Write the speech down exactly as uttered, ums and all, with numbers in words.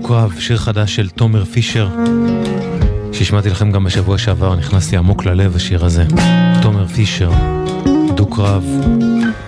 דו-קרב, שיר חדש של תומר פישר, שהשמעתי לכם גם בשבוע שעבר, נכנסתי עמוק ללב השיר הזה. תומר פישר, דו-קרב.